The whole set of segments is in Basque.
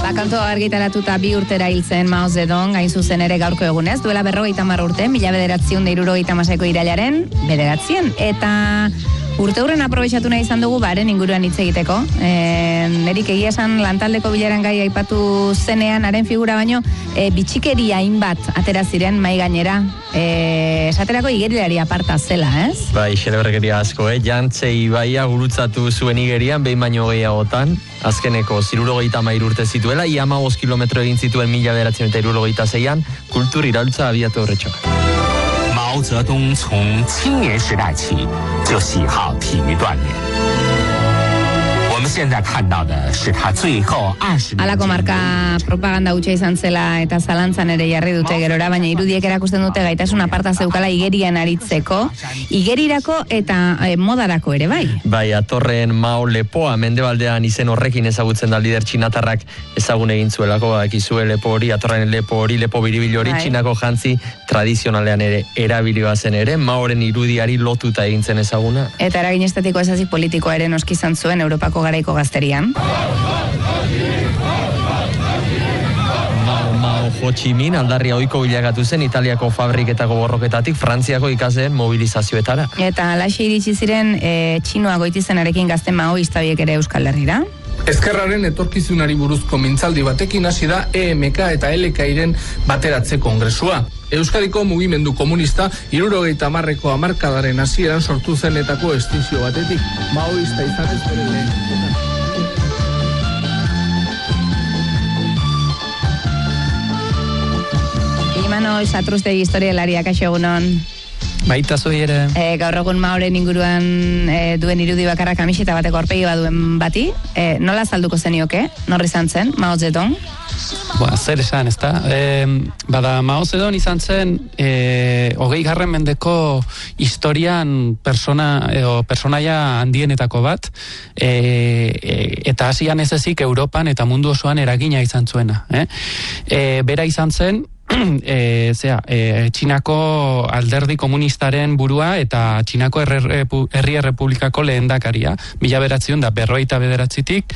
Kantu argitaratuta 2 urtera hil zen Mao Zedong, hain zuzen ere gaurko egunez, duela 50 urte, 1976ko irailaren 9. Eta urte hurren aprobetxatu nahi izan dugu baren inguruan hitz egiteko. Nerik egia esan lantaldeko bilaran gai aipatu zenean, haren figura baino, bitxikeria hainbat atera ziren mai gainera. Esaterako igerilari aparta zela, ez? Bai, xelebergeria asko, Jantze ibaia gurutzatu zuen igerian, behin baino gehiagotan, azkeneko 73 urte zituela, ia 15 kilometro egin zituen 1976an, kultur iraultza abiatu horretxoa. 毛泽东从青年时代起就喜好体育锻炼。我们现在看到的是他最后20年。 Alako marka propaganda hutsa izan zela eta zalantzan ere jarri dute gerora, baina irudiek erakusten dute gaitasun aparta zeukala igerian aritzeko, igerirako eta modarako ere, bai? Bai, atorren Mao lepoa, mendebaldean izen horrekin ezagutzen da lider txinatarrak ezagun egin zuelako, dakizue lepo hori, atorren lepo hori, lepo biribil hori, txinako jantzi tradizionalean ere erabilioa zen ere, Maoren irudiari lotuta egin zen ezaguna. Eta eragin estatiko ezazik politikoa ere noski izan zuen Europako garaiko gazterian. Mao Ho Chi Minh aldarria ohiko bilakatu zen Italiako fabriketako borroketatik Frantziako ikasleen mobilizazioetara. Eta alaxe iritsi ziren txinoa goitizenarekin gazte maoista horiek ere Euskal Herrira. Ezkerraren etorkizunari buruzko mintzaldi batekin hasi da EMK eta LKIren bateratze kongresua. Euskadiko mugimendu komunista 70ko hamarkadaren hasieran sortu zenetako estinzio batetik. Maoista izan ez bere lehen. Imanol Satrustegi historialariak, kaixo egunon. Baita zui ere. Gaur egun Maoren inguruan duen irudi bakarra kamiseta bateko aurpegi baduen bati. Nola azalduko zenioke? Norri izan zen, Mao Zedong? Zer esan, ezta? Bada, Mao Zedong izan zen 20. mendeko historian personaia handienetako bat, eta hasian ez ezik Europan eta mundu osoan eragina izan zuena. Bera izan zen, Txinako alderdi komunistaren burua eta Txinako herri errepublikako lehendakaria, 1949tik,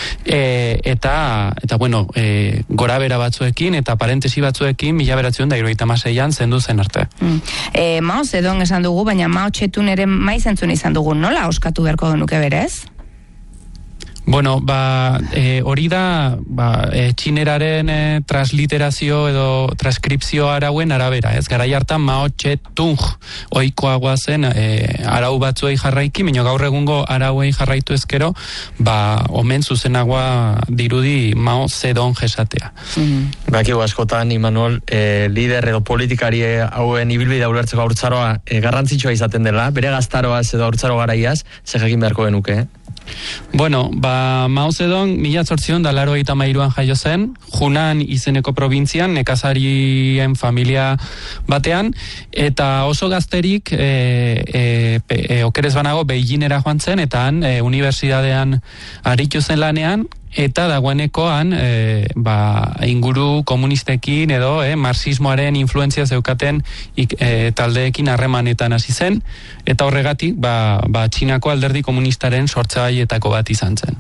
eta bueno, gora bera batzuekin eta parentesi batzuekin 1976an zendu zen arte. Mao Zedong esan dugu, baina Mao Txetun ere maizentzun izan dugu, nola oskatu beharko genuke berez? Bueno, hori da txineraren transliterazio edo transkripzio arauen arabera, ez? Garai hartan Mao Tse-tung ohikoagoa zen arau batzuei jarraiki, baina gaur egungo arauei jarraitu ezkero, omen zuzenagoa dirudi Mao Zedong esatea. Bakigu askotan, Imanol, lider edo politikari hauen ibilbidea ulertzeko haurtzaroa garrantzitsua izaten dela, bere gaztaroaz edo haurtzaro garaiaz, ze jakin beharko genuke, Bueno, Mao Zedong 1883an jaio zen, Hunan izeneko probintzian, nekazarien familia batean, eta oso gazterik okerez banago Beijingera joan zen, eta han unibertsitatean aritu zen lanean, eta dagoenekoan inguru komunistekin edo marxismoaren influentzia zeukaten taldeekin harremanetan hasi zen, eta horregatik Txinako alderdi komunistaren sortzaileetako bat izan zen.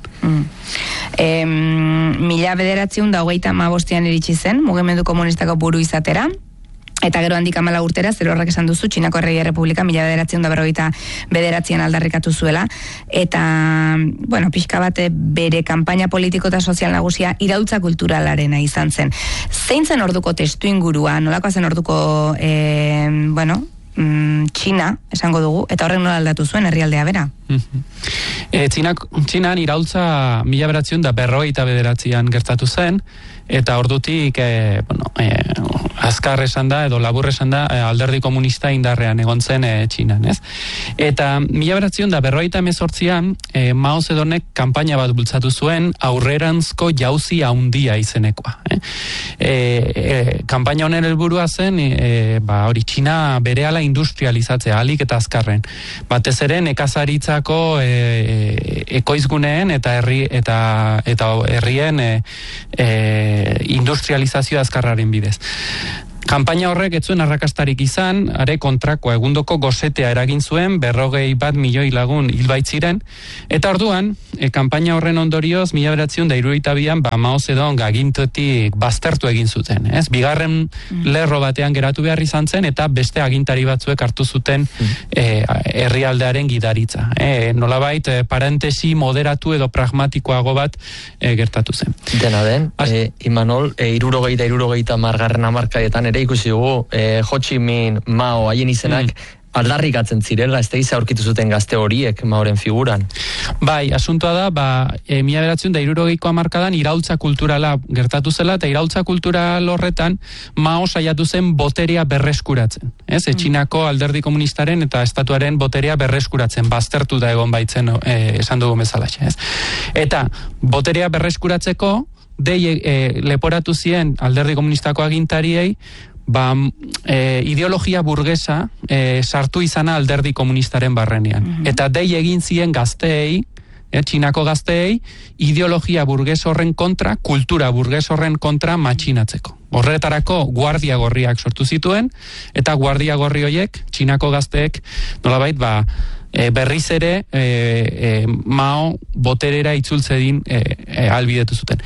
1925an iritsi zen mugimendu komunistako buru izatera. Eta gero handik 14 urtera, zer horrek esan duzu, Txinako Herri Errepublika 1949an aldarrikatu zuela. Eta, bueno, pixka bat bere kanpaina politiko eta sozial nagusia iraultza kulturalarena izan zen. Zein zen orduko testu ingurua, nolakoa zen orduko, Txina, esango dugu, eta horrek nola aldatu zuen herrialdea bera? Txinan iraultza 1949an gertatu zen, eta ordutik azkar esan da edo labur esan da alderdi komunista indarrean egon zen Txinan, ez? Eta 1948an Mao Zedongek kanpaina bat bultzatu zuen aurreranzko jauzi handia izenekoa. Kanpaina honen helburua zen hori Txina berehala industrializatzea ahalik eta azkarren. Batez ere nekazaritzako ekoizguneen eta herrien industrializazio azkarraren bidez. Kanpaina horrek ez zuen arrakastarik izan, are kontrakoa egundoko gosetea eragin zuen, 41 milioi lagun hilbaitziren, eta orduan, kanpaina horren ondorioz, 1972an, Mao Zedong agintetik baztertu egin zuten, ez? Bigarren lerro batean geratu behar izan zen, eta beste agintari batzuek hartu zuten herrialdearen gidaritza. Nolabait, parentesi moderatu edo pragmatikoago bat gertatu zen. Dena den, Imanol, 60 margarren hamarkadetan ere ikusi dugu, Ho Chi Minh, Mao, haien izenak aldarrikatzen zirela, ez da aurkitu zuten gazte horiek Maoren figuran. Bai, asuntoa da, 1960ko hamarkadan iraultza kulturala gertatu zela, eta iraultza kultural horretan Mao saiatu zen boterea berreskuratzen. Txinako alderdi komunistaren eta estatuaren boterea berreskuratzen, baztertu da egon baitzen esan dugu bezalaxe. Eta boterea berreskuratzeko, leporatu zien alderdi komunistako agintariei, ideologia burgesa sartu izana alderdi komunistaren barrenean. Eta dei egin zien gazteei, Txinako gazteei, ideologia burges horren kontra, kultura burges horren kontra matxinatzeko. Horretarako guardia gorriak sortu zituen, eta guardia gorri horiek, Txinako gazteek, nolabait, berriz ere Mao boterera itzultzedin albidetu zuten.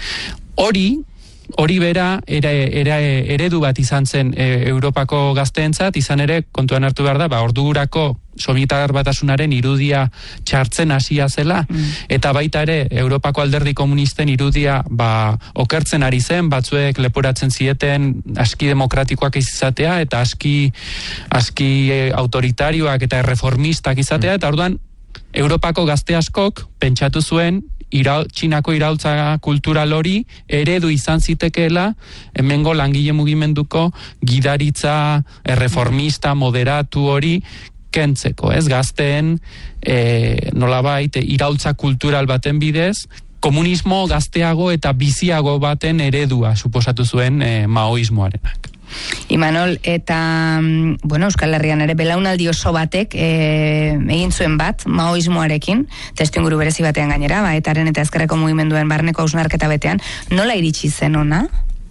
Hori bera eredu bat izan zen Europako gazteentzat, izan ere kontuan hartu behar da, ordurako Sobietar Batasunaren irudia txartzen hasia zela, eta baita ere Europako alderdi komunisten irudia okertzen ari zen, batzuek leporatzen zieten aski demokratikoak izatea, eta aski autoritarioak eta erreformistak izatea, eta orduan Europako gazte askok pentsatu zuen Txinako iraultza kultural hori eredu izan zitekeela hemengo langile mugimenduko gidaritza erreformista moderatu hori kentzeko, gazteen nolabait iraultza kultural baten bidez komunismo gazteago eta biziago baten eredua suposatu zuen maoismoarenak. Imanol, eta Euskal Herrian ere belaunaldi oso batek egin zuen bat maoismoarekin, testuinguru berezi batean gainera, etaren eta ezkerreko mugimenduen barneko hausnarketa betean, nola iritsi zen ona?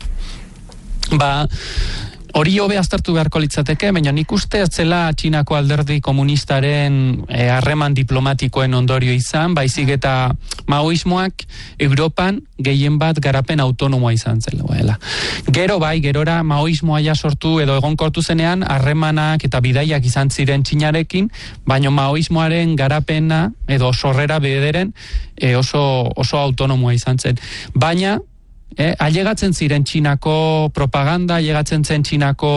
Hori hobe aztertu beharko litzateke, baina nik uste ez zela Txinako alderdi komunistaren harreman diplomatikoen ondorio izan, baizik eta maoismoak Europan gehien bat garapen autonomoa izan zela. Gerora maoismoa ja sortu edo egonkortu zenean harremanak eta bidaiak izan ziren Txinarekin, baina maoismoaren garapena edo sorrera bederen oso autonomoa izan zen. Baina ailegatzen ziren Txinako propaganda, ailegatzen zen Txinako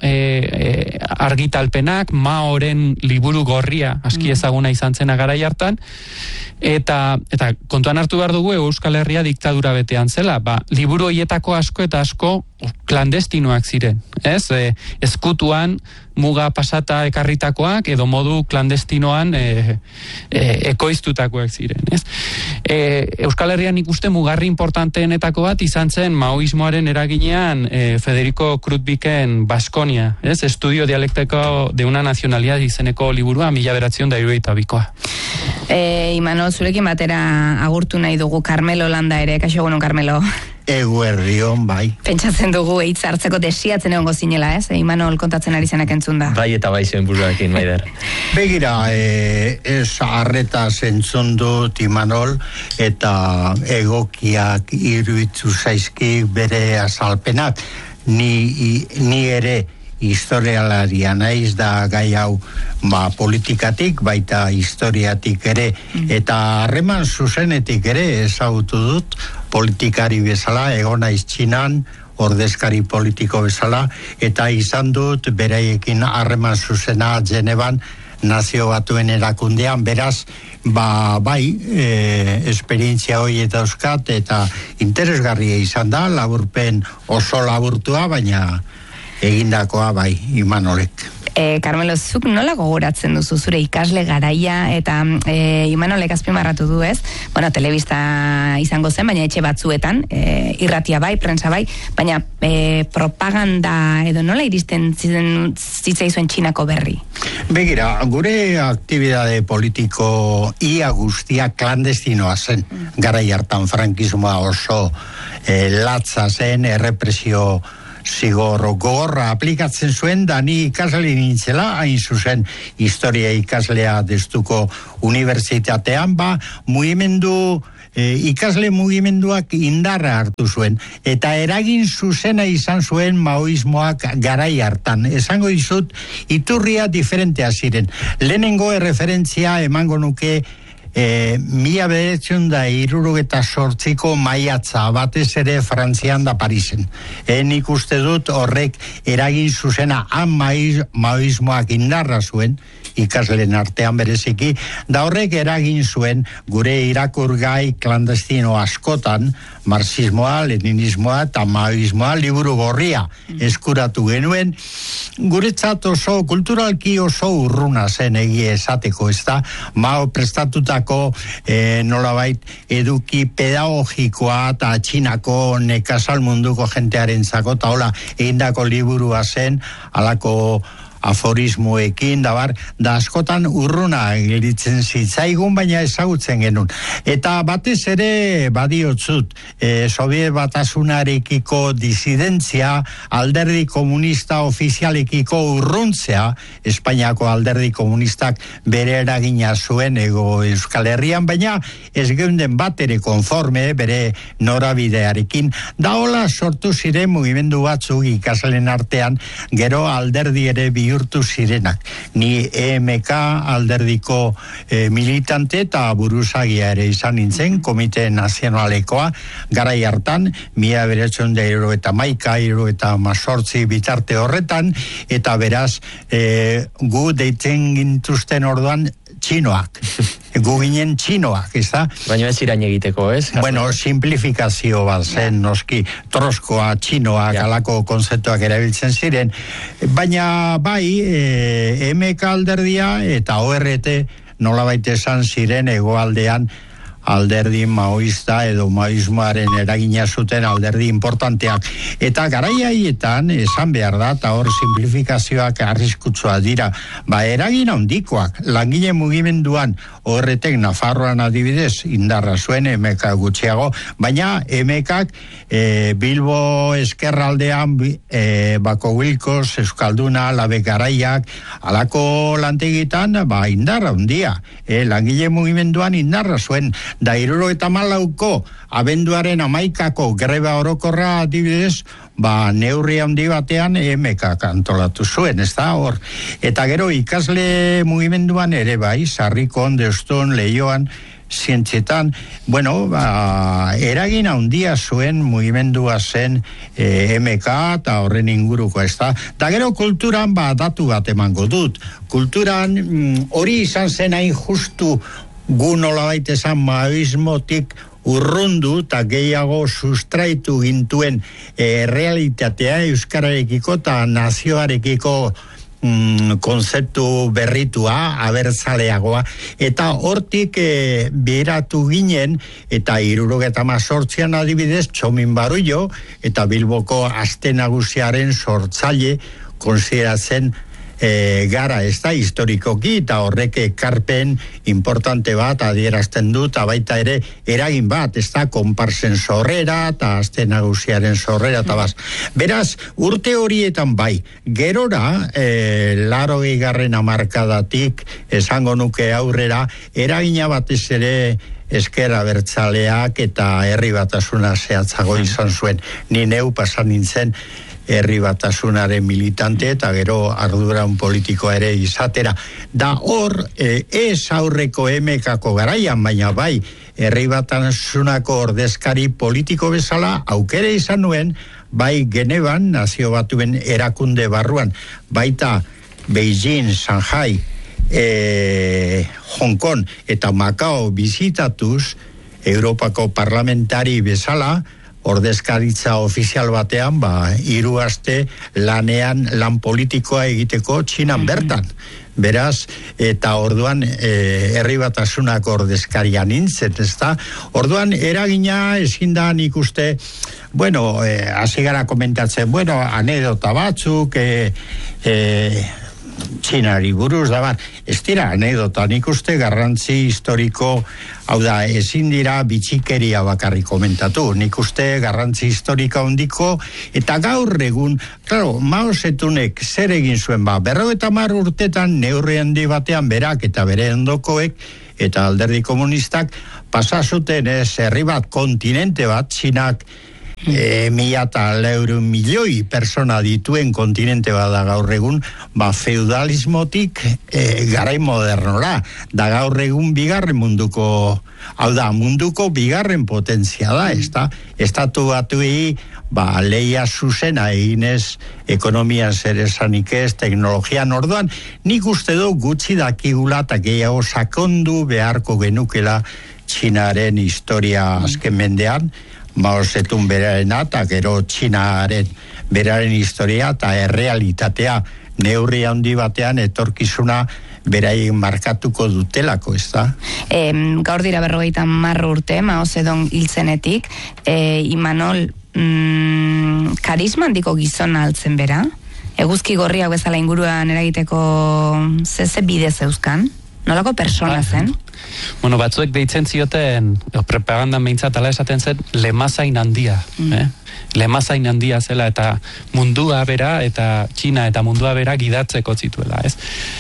argitalpenak, Maoren liburu gorria aski ezaguna izan zena garai hartan, eta kontuan hartu behar dugu Euskal Herria diktadura betean zela, liburu horietako asko eta asko klandestinoak ziren, ezkutuan muga pasata ekarritakoak edo modu klandestinoan ekoiztutakoak ziren, Euskal Herrian ikuste mugarri importanteenetako bat izan zen maoismoaren eraginean Federico Krutbiken Baskonia, estudio dialektiko de una nacionalidad izeneko liburua 1972koa. Imanol, zurekin batera agurtu nahi dugu Carmelo Landa ere, kaixo egunon Carmelo. Eguerrion, bai. Pentsatzen dugu hitz hartzeko desiatzen egongo zinela, Imanol kontatzen ari zenak entzun da. Bai eta bai zuen buruakin, Maider. Begira, arreta zentzun dut Imanol, eta egokiak iruditu zaizki bere azalpenak. Ni ere historialaria naiz da gai hau politikatik, baita historiatik ere, eta harreman zuzenetik ere ezagutu dut politikari bezala, egon naiz Txinan, ordezkari politiko bezala, eta izan dut beraiekin harreman zuzena Genevan Nazio Batuen erakundean, beraz, bai, esperientzia hori eta euskat, eta interesgarria izan da, laburpen oso laburtua, baina egindakoa bai, Imanolek. Carmelo, zuk nola gogoratzen duzu zure ikasle garaia, eta Imanolek azpimarratu du, telebista izango zen, baina etxe batzuetan, irratia bai, prensa bai, baina propaganda edo nola iristen zitzaizuen Txinako berri? Begira, gure aktibidade politiko ia guztia klandestinoa zen, garai hartan frankismoa oso latza zen, errepresio zigor gogorra aplikatzen zuen, da ni ikasle nintzela, hain zuzen historia ikaslea Deustuko Unibertsitatean, ikasle mugimenduak indarra hartu zuen, eta eragin zuzena izan zuen maoismoak garai hartan. Esango dizut, iturria diferentea ziren. Lehenengo erreferentzia emango nuke 1968ko maiatza, batez ere Frantzian da Parisen. Nik uste dut horrek eragin zuzena maoismoak indarra zuen, ikasleen artean bereziki, da horrek eragin zuen gure irakurgai klandestino askotan, marxismoa, leninismoa eta maoismoa liburu gorria eskuratu genuen. Guretzat oso, kulturalki oso urruna zen egia esateko, ez da, Mao prestatutako nolabait eduki pedagogikoa eta Txinako nekazal munduko jentearen zako, eta hola, egindako liburua zen, alako aforismoekin, da askotan urruna gelditzen zitzaigun, baina ezagutzen genuen. Eta batez ere badiotzut, Sobiet Batasunarekiko disidentzia, alderdi komunista ofizialekiko urruntzea, Espainiako alderdi komunistak bere eragina zuen ego Euskal Herrian, baina ez geunden bat ere konforme bere norabidearekin. Da hola sortu ziren mugimendu batzuk ikasleen artean, gero alderdi ere bihurtu zirenak. Ni EMK alderdiko militante eta buruzagia ere izan nintzen, Komite Nazionalekoa, garai hartan, 1971 bitarte horretan, eta beraz, gu deitzen gintuzten orduan txinoak. Gu ginen txinoak, ez da? Baina ez irain egiteko, ez? Bueno, simplifikazio bat zen, noski, troskoa, txinoak, alako konzeptuak erabiltzen ziren, baina bai, MK alderdia eta ORT nolabait esan ziren hegoaldean alderdi maoista edo maoismoaren eragina zuten alderdi importanteak. Eta garai haietan, esan behar da, eta hor simplifikazioak arriskutsua dira, eragin handikoak, langile mugimenduan, horretek Nafarroan adibidez, indarra zuen, MK gutxiago, baina MKak Bilbo eskerraldean, Bako Wilkos, Euskalduna, Labe Garaiak, alako lantegitan, indarra handia, langile mugimenduan indarra zuen, da 74ko abenduaren 11ko greba orokorra adibidez, neurri handi batean MKak antolatu zuen, ez da hor. Eta gero ikasle mugimenduan ere Sarrikon, Deuston, Leioan, zientzietan, eragin handia zuen mugimendua zen MK eta horren inguruko, ez da. Da gero kulturan datu bat emango dut. Kulturan hori izan zen hain justu gu nolabait esan maoismotik urrundu eta gehiago sustraitu gintuen realitatea euskararekiko eta nazioarekiko konzeptu berritua, abertzaleagoa, eta hortik beratu ginen, eta 78an adibidez, Txomin Barullo, eta Bilboko Aste Nagusiaren sortzaile konsideratzen gara, ez da, historikoki, eta horrek ekarpen importante bat adierazten du, eta baita ere eragin bat, ez da, konparsen sorrera, eta Aste Nagusiaren sorrera, eta beraz, urte horietan gerora, 80. hamarkadatik, esango nuke aurrera, eragina batez ere ezker abertzaleak eta herri batasuna zehatzago izan zuen. Ni neu pasan nintzen herri batasunaren militante eta gero arduran politikoa ere izatera. Da hor, ez aurreko MKko garaian, baina herri batasunako ordezkari politiko bezala aukera izan nuen, Genevan, Nazio Batuen erakunde barruan, baita Beijing, Shanghai, Hong Kong eta Macao bizitatuz, Europako parlamentari bezala, ordezkaritza ofizial batean, 3 aste lanean lan politikoa egiteko Txinan bertan. Beraz, eta orduan herri batasunako ordezkaria nintzen, ez da? Orduan, eragina ezin da nik uste, hasi gara komentatzen, anedota batzuk, Txinari buruz da bar, ez dira anedota, nik uste garrantzi historiko, hau da, ezin dira bitxikeria bakarrik komentatu, nik uste garrantzi historika hondiko, eta gaur egun, claro, Mao Zedongek zer egin zuen, 50 urtetan neurri handi batean berak eta bere ondokoek, eta alderdi komunistak, pasazuten herri bat, kontinente bat, Txinak, 1.200 milioi persona dituen kontinente bada gaur egun, feudalismotik garai modernora, da gaur egun bigarren munduko, hau da, munduko bigarren potentzia da, estatu batuei leia zuzena eginez ekonomian zer esanik ez, teknologian orduan, nik uste du gutxi dakigula eta gehiago sakondu beharko genukela Txinaren historia azken mendean, Mao Zedong berarena eta gero Txinaren beraren historia eta errealitatea neurri handi batean etorkizuna beraien markatuko dutelako, ez da? Gaur dira 50 urte Mao Zedong hiltzenetik, Imanol, karisma handiko gizona altzen bera? Eguzki gorriak bezala inguruan eragiteko ze bidez euskan? Nolako persona zen? Bueno, batzuek deitzen zioten, propagandan behintzat ala esaten zen, lemazain handia. Lemazain handia zela, eta mundua bera, eta Txina eta mundua bera gidatzeko zituela, ez?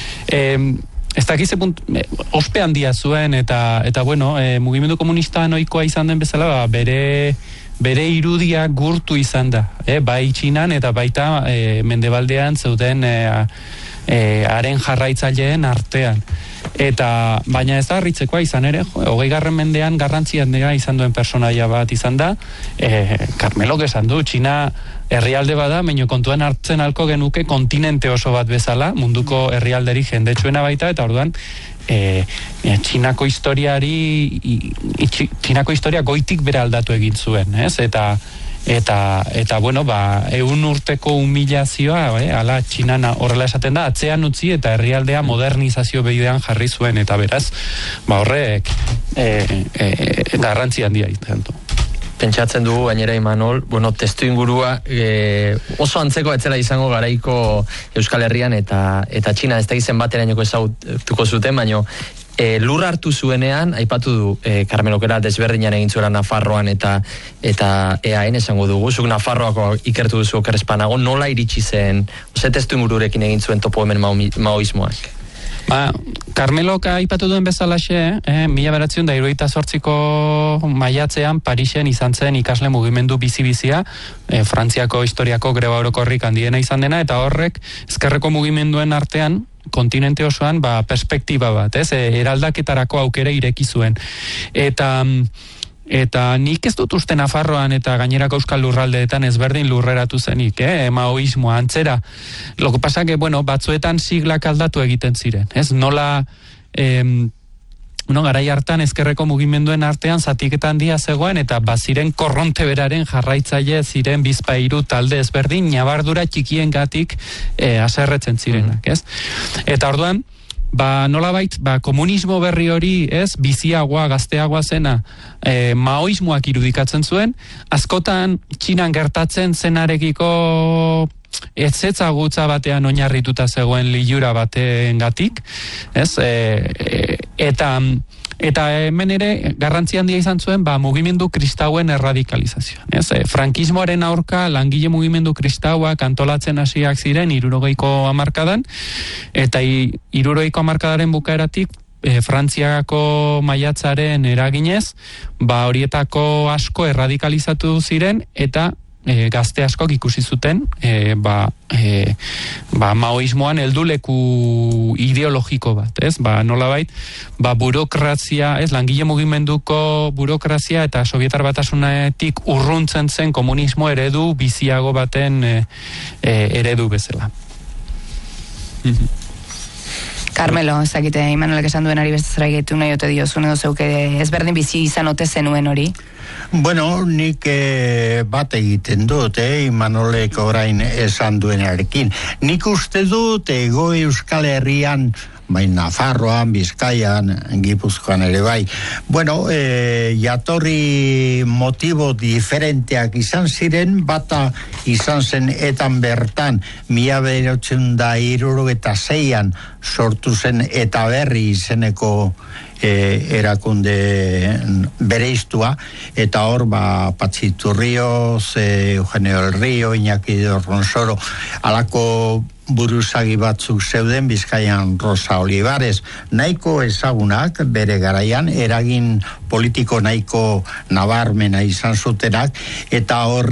Ez dakize ospe handia zuen, eta bueno, mugimendu komunista noikoa izan den bezala, bere irudia gurtu izan da, bai Txinan eta baita mendebaldean zeuden haren jarraitzaileen artean. Eta baina ez da harritzekoa izan ere, 20. mendean garrantzi handia izan duen personaia bat izan da, Karmelok esan du, Txina herrialde bada, baina kontuan hartzen alko genuke kontinente oso bat bezala, munduko herrialderi jendetsuena baita, eta orduan Txinako historia goitik bere aldatu egin zuen, ez? Eta bueno, 100 urteko humilazioa, ala Txinana horrela esaten da, atzean utzi eta herrialdea modernizazio bidean jarri zuen, eta beraz, horrek garrantzi handia izan du. Pentsatzen dugu, gainera Imanol, testu ingurua oso antzeko etzela izango garaiko Euskal Herrian eta Txina ez da izen baterainoko ezagutuko zuten, baina lur hartu zuenean, aipatu du Karmelokera desberdinan egin zuela Nafarroan eta EAN esango dugu, zuk Nafarroako ikertu duzu okerrespanago, nola iritsi zen, testu ingururekin egin zuen topo hemen maoismoak? Karmelok aipatu duen bezalaxe, 1978ko maiatzean Parisen izan zen ikasle mugimendu bizi-bizia, Frantziako historiako greba orokorrik handiena izan dena, eta horrek ezkerreko mugimenduen artean kontinente osoan perspektiba bat, eraldaketarako aukera ireki zuen. Eta nik ez dut uste Nafarroan eta gainerako euskal lurraldeetan ezberdin lurreratu zenik, maoismoa antzera. Loko pasa que, batzuetan siglak aldatu egiten ziren, nola garai hartan ezkerreko mugimenduen artean zatiketa handia zegoen eta baziren korronte beraren jarraitzaile ziren bizpahiru talde ezberdin nabardura txikiengatik haserretzen zirenak, ez? Eta orduan, nolabait, komunismo berri hori, biziagoa, gazteagoa zena, maoismoak irudikatzen zuen, askotan Txinan gertatzen zenarekiko ezetzagutza batean oinarrituta zegoen lilura batengatik, eta hemen ere garrantzi handia izan zuen mugimendu kristauen erradikalizazioan. Frankismoaren aurka langile mugimendu kristauak antolatzen hasiak ziren 60ko hamarkadan, eta 60ko hamarkadaren bukaeratik Frantziako maiatzaren eraginez, horietako asko erradikalizatu ziren, eta gazte askok ikusi zuten maoismoan helduleku ideologiko bat, nolabait, burokrazia, langile mugimenduko burokrazia eta Sovietar Batasunetik urruntzen zen komunismo eredu biziago baten eredu bezala. Karmelo, ezakite, Imanolek esan duen ari bestezera egitu nahi ote diozun edo zeuke ezberdin bizi izan ote zenuen hori? Bueno, nik bat egiten dut, Imanolek orain esan duenarekin. Nik uste dut Ego Euskal Herrian baina Nafarroan, Bizkaian, Gipuzkoan ere bai. Bueno, jatorri motibo diferenteak izan ziren, bata izan zen etan bertan, 1976an sortu zen Eta Berri izeneko erakunde bereiztua, eta hor Patxi Turrioz, Eugenio del Río, Iñaki Dorronsoro, alako buruzagi batzuk zeuden, Bizkaian Rosa Olivares, nahiko ezagunak bere garaian, eragin politiko nahiko nabarmena izan zutenak, eta hor